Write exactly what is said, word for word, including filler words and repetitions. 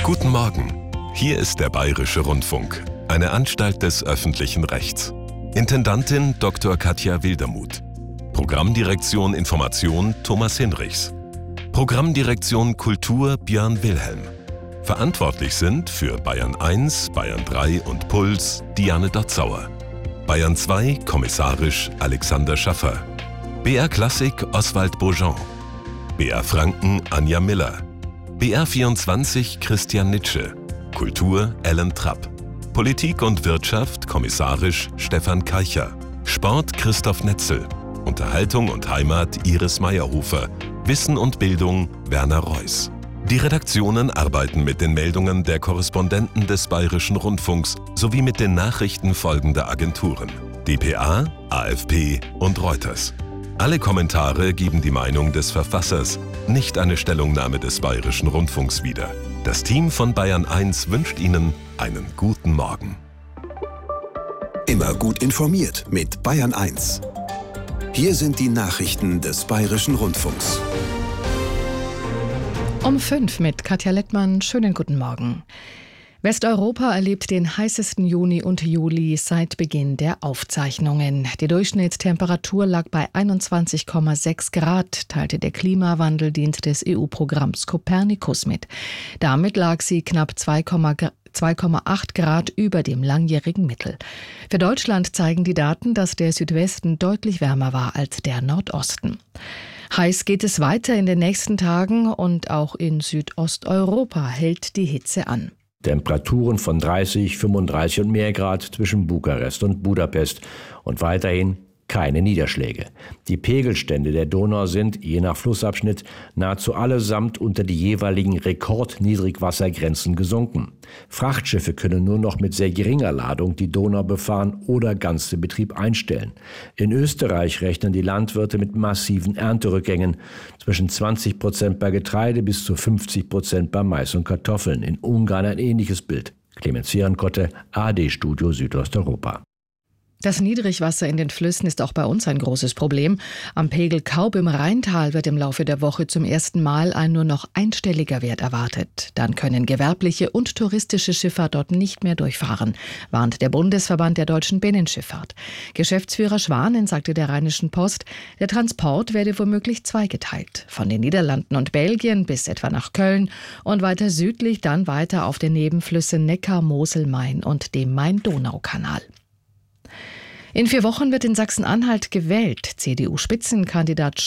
Guten Morgen. Hier ist der Bayerische Rundfunk, eine Anstalt des öffentlichen Rechts. Intendantin Doktor Katja Wildermuth. Programmdirektion Information Thomas Hinrichs. Programmdirektion Kultur Björn Wilhelm. Verantwortlich sind für Bayern eins, Bayern drei und Puls Diane Dotzauer. Bayern zwei kommissarisch Alexander Schaffer. B R Klassik Oswald Beaujean. B R Franken Anja Miller. B R vierundzwanzig Christian Nitsche. Kultur Ellen Trapp. Politik und Wirtschaft kommissarisch Stefan Keicher. Sport Christoph Netzel. Unterhaltung und Heimat Iris Meyerhofer. Wissen und Bildung Werner Reuss. Die Redaktionen arbeiten mit den Meldungen der Korrespondenten des Bayerischen Rundfunks sowie mit den Nachrichten folgender Agenturen: D P A, A F P und Reuters. Alle Kommentare geben die Meinung des Verfassers, nicht eine Stellungnahme des Bayerischen Rundfunks wieder. Das Team von Bayern eins wünscht Ihnen einen guten Morgen. Immer gut informiert mit Bayern eins. Hier sind die Nachrichten des Bayerischen Rundfunks. Um fünf mit Katja Lettmann. Schönen guten Morgen. Westeuropa erlebt den heißesten Juni und Juli seit Beginn der Aufzeichnungen. Die Durchschnittstemperatur lag bei einundzwanzig Komma sechs Grad, teilte der Klimawandeldienst des E U-Programms Copernicus mit. Damit lag sie knapp zwei Komma acht Grad über dem langjährigen Mittel. Für Deutschland zeigen die Daten, dass der Südwesten deutlich wärmer war als der Nordosten. Heiß geht es weiter in den nächsten Tagen und auch in Südosteuropa hält die Hitze an. Temperaturen von dreißig, fünfunddreißig und mehr Grad zwischen Bukarest und Budapest und weiterhin keine Niederschläge. Die Pegelstände der Donau sind, je nach Flussabschnitt, nahezu allesamt unter die jeweiligen Rekordniedrigwassergrenzen gesunken. Frachtschiffe können nur noch mit sehr geringer Ladung die Donau befahren oder ganz den Betrieb einstellen. In Österreich rechnen die Landwirte mit massiven Ernterückgängen, zwischen zwanzig Prozent bei Getreide bis zu fünfzig Prozent bei Mais und Kartoffeln. In Ungarn ein ähnliches Bild. Clemens Zierenkotte, A R D-Studio Südosteuropa. Das Niedrigwasser in den Flüssen ist auch bei uns ein großes Problem. Am Pegel Kaub im Rheintal wird im Laufe der Woche zum ersten Mal ein nur noch einstelliger Wert erwartet. Dann können gewerbliche und touristische Schifffahrt dort nicht mehr durchfahren, warnt der Bundesverband der deutschen Binnenschifffahrt. Geschäftsführer Schwanen sagte der Rheinischen Post, der Transport werde womöglich zweigeteilt. Von den Niederlanden und Belgien bis etwa nach Köln und weiter südlich dann weiter auf den Nebenflüssen Neckar, Mosel, Main und dem Main-Donau-Kanal. In vier Wochen wird in Sachsen-Anhalt gewählt. C D U-Spitzenkandidat